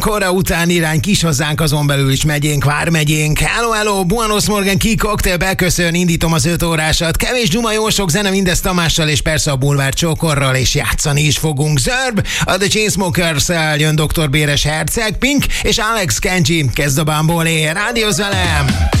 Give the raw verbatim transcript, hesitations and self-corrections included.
Kora után irány kis hazánk, azon belül is megyénk, vármegyénk. Hello, hello, Buenos Morgan, ki cocktail beköszön, indítom az öt órásat. Kevés dzsuma, jó sok zene, mindezt Tamással és persze a Bulvár Csokorral, és játszani is fogunk. Zörb, a The Chainsmokers-szel jön doktor Béres Herceg, Pink és Alex Kenji, kezd a bámból ér. Rádióz velem!